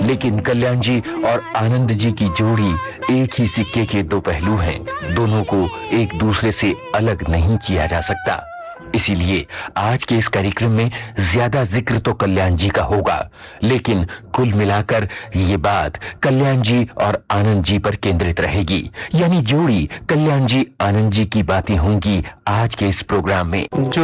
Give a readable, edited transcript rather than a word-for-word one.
लेकिन कल्याण जी और आनंद जी की जोड़ी एक ही सिक्के के दो पहलू हैं। दोनों को एक दूसरे से अलग नहीं किया जा सकता। इसीलिए आज के इस कार्यक्रम में ज्यादा जिक्र तो कल्याण जी का होगा, लेकिन कुल मिलाकर ये बात कल्याण जी और आनंद जी पर केंद्रित रहेगी। यानी जोड़ी कल्याण जी आनंद जी की बातें होंगी आज के इस प्रोग्राम में।